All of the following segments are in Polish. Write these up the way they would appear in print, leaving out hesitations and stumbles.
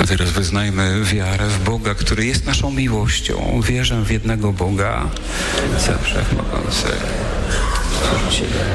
A teraz wyznajmy wiarę w Boga, który jest naszą miłością. Wierzę w jednego Boga, Ojca Wszechmogącego, Stworzyciela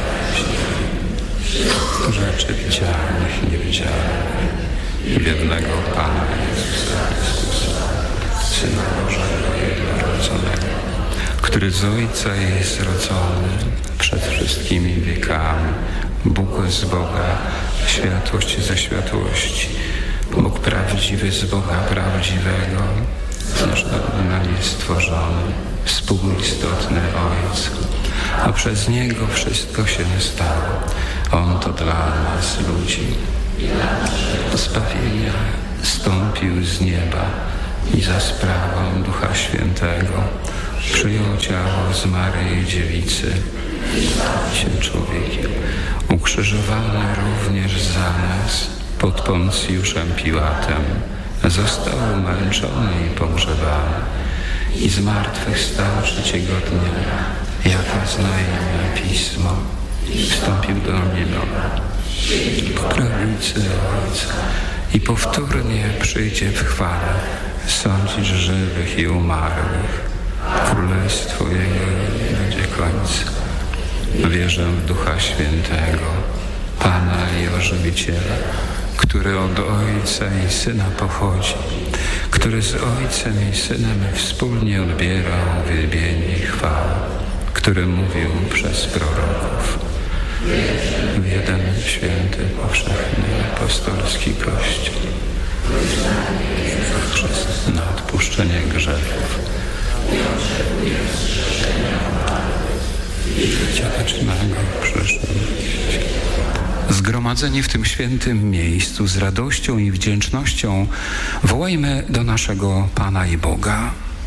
rzeczy widzialnych i niewidzialnych, i w jednego Pana Jezusa Chrystusa, Syna Bożego jednorodzonego, który z Ojca jest rodzony przed wszystkimi wiekami, Bóg z Boga, światłość ze światłości, Bóg prawdziwy z Boga prawdziwego, z naszego stworzony, współistotny Ojcu, a przez Niego wszystko się stało. On to dla nas, ludzi, zbawienia stąpił z nieba i za sprawą Ducha Świętego przyjął ciało z Maryi Dziewicy, się człowiekiem, ukrzyżowany również za nas pod Poncjuszem Piłatem, został męczony i pogrzebany i zmartwychwstał trzeciego dnia, jak oznajmia Pismo, wstąpił do nieba po prawicy Ojca i powtórnie przyjdzie w chwale sądzić żywych i umarłych. Królestwo Jego nie będzie końca. Wierzę w Ducha Świętego, Pana i Ożywiciela, który od Ojca i Syna pochodzi, który z Ojcem i Synem wspólnie odbierał uwielbienie i chwałę, który mówił przez proroków w jeden święty, powszechny, apostolski Kościół na odpuszczenie grzechów życia wiecznego w przyszłym świecie. Zgromadzeni w tym świętym miejscu z radością i wdzięcznością wołajmy do naszego Pana i Boga.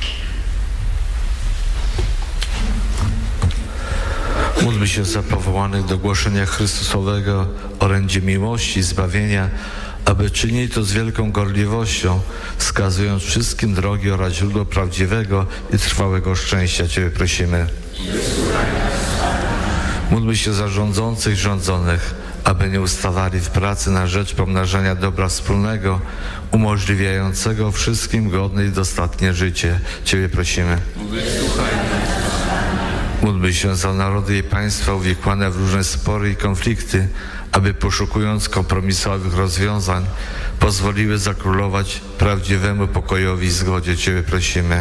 Módlmy się za powołanych do głoszenia Chrystusowego orędzie miłości i zbawienia, aby czynili to z wielką gorliwością, wskazując wszystkim drogi oraz źródło prawdziwego i trwałego szczęścia. Ciebie prosimy. Módlmy się za rządzących i rządzonych, aby nie ustawali w pracy na rzecz pomnażania dobra wspólnego, umożliwiającego wszystkim godne i dostatnie życie. Ciebie prosimy. Módlmy się za narody i państwa uwikłane w różne spory i konflikty, aby poszukując kompromisowych rozwiązań, pozwoliły zakrólować prawdziwemu pokojowi i zgodzie. Ciebie prosimy.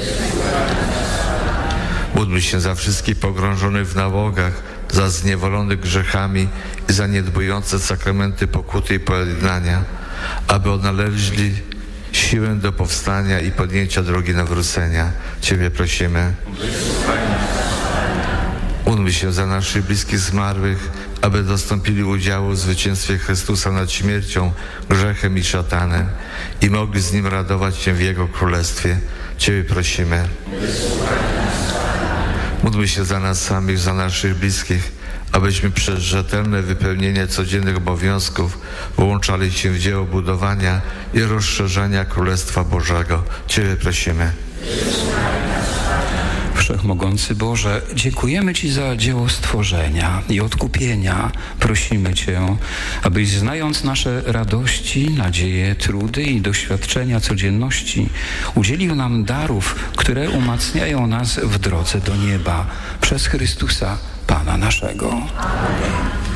Módlmy się za wszystkich pogrążonych w nałogach, za zniewolonych grzechami i zaniedbujące sakramenty pokuty i pojednania, aby odnaleźli siłę do powstania i podjęcia drogi nawrócenia. Ciebie prosimy. Módlmy się za naszych bliskich zmarłych, aby dostąpili udziału w zwycięstwie Chrystusa nad śmiercią, grzechem i szatanem i mogli z Nim radować się w Jego Królestwie. Ciebie prosimy. Módlmy się za nas samych, za naszych bliskich, abyśmy przez rzetelne wypełnienie codziennych obowiązków włączali się w dzieło budowania i rozszerzania Królestwa Bożego. Ciebie prosimy. Wszechmogący Boże, dziękujemy Ci za dzieło stworzenia i odkupienia. Prosimy Cię, abyś znając nasze radości, nadzieje, trudy i doświadczenia codzienności, udzielił nam darów, które umacniają nas w drodze do nieba przez Chrystusa, Pana naszego. Amen.